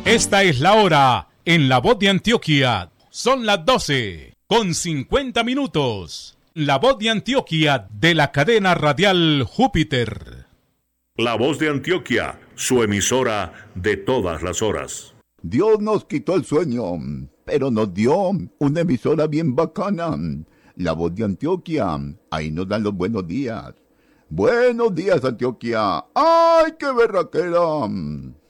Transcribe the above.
Esta es la hora en La Voz de Antioquia. Son las 12:50. La Voz de Antioquia de la cadena radial Júpiter. La Voz de Antioquia, su emisora de todas las horas. Dios nos quitó el sueño, pero nos dio una emisora bien bacana. La Voz de Antioquia, ahí nos dan los buenos días. Buenos días, Antioquia. ¡Ay, qué berraquera!